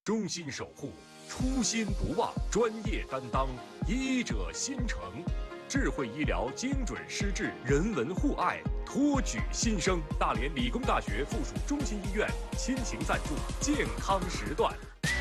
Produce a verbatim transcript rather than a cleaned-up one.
衷心守护，初心不忘，专业担当，医者心诚。智慧医疗，精准施治，人文互爱，托举新生。大连理工大学附属中心医院倾情赞助健康时段。